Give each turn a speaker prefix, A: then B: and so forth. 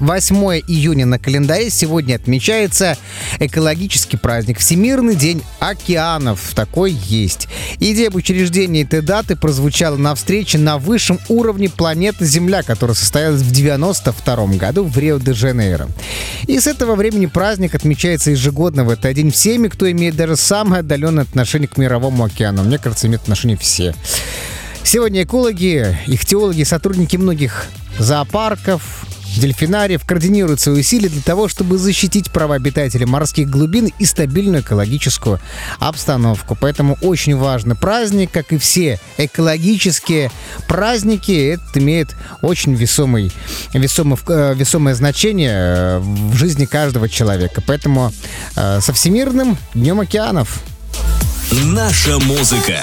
A: 8 июня на календаре. Сегодня отмечается экологический праздник — Всемирный день океанов. Такой есть. Идея об учреждении этой даты прозвучала на встрече на высшем уровне планеты Земля, которая состоялась в 1992 году в Рио-де-Жанейро. И с этого времени праздник отмечается ежегодно в этот день всеми, кто имеет даже самое отдаленное отношение к Мировому океану. Мне кажется, имеют отношение все. Сегодня экологи, ихтиологи, сотрудники многих зоопарков, дельфинариев координируют свои усилия для того, чтобы защитить права обитателей морских глубин и стабильную экологическую обстановку. Поэтому очень важный праздник, как и все экологические праздники. Это имеет очень весомое значение в жизни каждого человека. Поэтому со Всемирным днем океанов!
B: Наша музыка.